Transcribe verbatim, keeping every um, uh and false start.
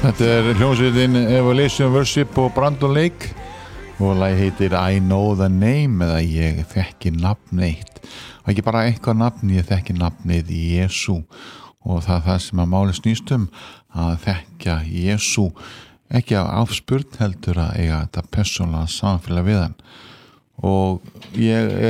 Þetta er hljómsveitin Evolution Worship og Brandon Lake og lagið heitir I Know the Name eða ég þekki nafnið og ekki bara eitthvað nafn, ég þekki nafnið Jesú og það er það sem að máli snýst um að þekkja Jesú ekki af afspurn heldur að eiga þetta persónulega samfélag við hann og ég